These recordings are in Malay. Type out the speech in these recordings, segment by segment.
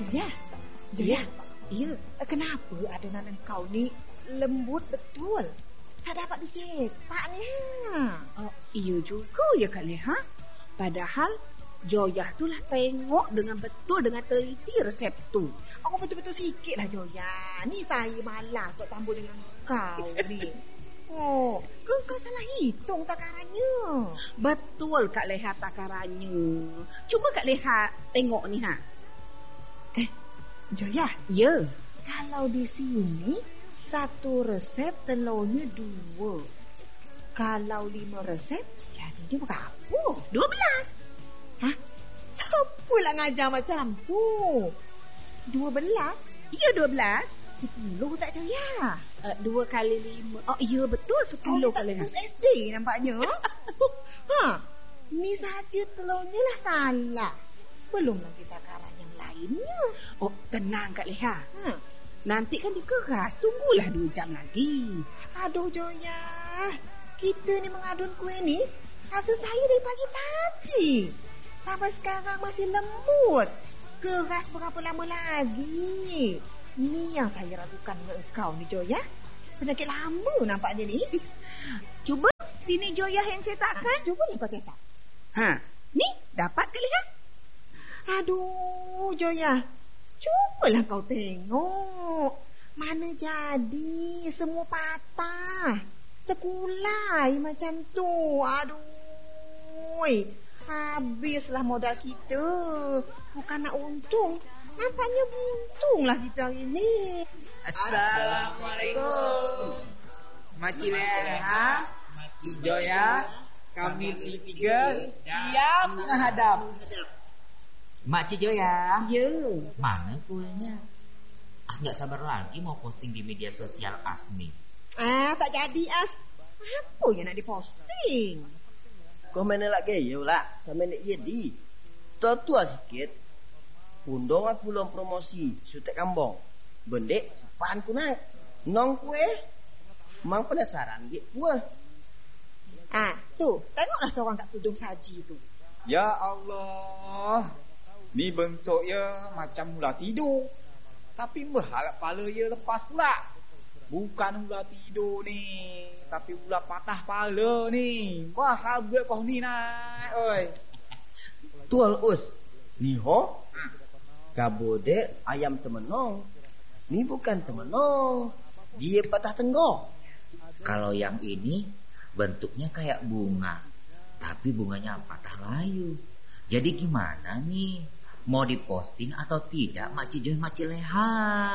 Joya, Joya, iya. Kenapa adonan engkau ni lembut betul? Tak dapat dicetak ni. Oh, iya juga ya Kak Leha. Padahal Joya tu lah tengok dengan betul, dengan teliti resep tu. Aku betul-betul sikit lah Joya. Ni saya malas buat tambah dengan kau ni. Oh, kau salah hitung takarannya. Betul Kak Leha takarannya. Cuba Kak Leha tengok ni ha. Joya. Ya. Kalau di sini satu resep telurnya 2. Kalau 5 resep jadinya berapa? 12. Hah? Siapa lah ngajar macam tu? 12? Ya 12. 10 tak Joya? 2 kali 5. Oh ya betul 10 Kak Leha. SD nampaknya. Ni saja telurnya lah salah. Belum lagi takaran yang lainnya. Oh tenang Kak Leha. Nanti kan dikeras. Tunggulah 2 jam lagi. Aduh Joya, kita ni mengadun kuih ni rasa saya dari pagi tadi sampai sekarang masih lembut. Keras berapa lama lagi? Ni yang saya ragukan dengan engkau ni Joya. Penyakit lama nampaknya ni. Cuba sini Joya yang cetakkan. Cuba yang kau cetak. Ni dapat Kak Leha? Aduh Joya, cubalah kau tengok. Mana jadi, semua patah, terkulai macam tu. Aduh, habislah modal kita. Bukan nak untung, nampaknya buntunglah kita hari ni. Assalamualaikum. Makcik Leha, Makcik Joya, kami bertiga diam menghadap. Makcik Joya, Ya. mana kuenya? As tak sabar lagi mau posting di media sosial As ni. Tak jadi As. Apa yang nak diposting? Kau mana nak gaya lah sama nak jadi. Tua-tua sikit. Undang aku long promosi sutek kambong. Bendek sepan ku nak. Nong kue. Mang penasaran git puah. Tu, tengoklah seorang kat tudung saji tu. Ya Allah, ni bentuknya macam ular tidur. Tapi berharap kepala ia lepas pula. Bukan ular tidur ni, tapi ular patah kepala ni. Mahal buat kau ni nak. Oi. Tual us. Ni ho. Kabodek ayam temenong. Ni bukan temenong. Dia patah tenggok. Kalau yang ini bentuknya kayak bunga, tapi bunganya patah layu. Jadi gimana nih? Mau diposting atau tidak Makcik Joy, Makcik Leha?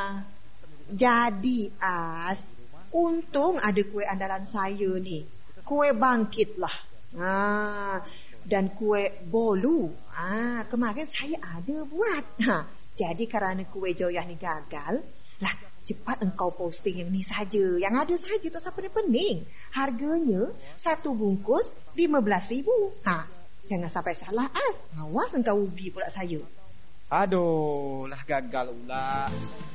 Jadi As, untung ada kue andalan saya ni. Kue bangkit lah. Dan kue bolu. Kemarin saya ada buat. Jadi kerana kue Joyah ni gagal, lah cepat engkau posting yang ni saja. Yang ada saja, tak usah pening-pening. Harganya 1 bungkus 15,000. Jangan sampai salah As. Awas engkau ubi pula saya. Aduh, lah gagal pula.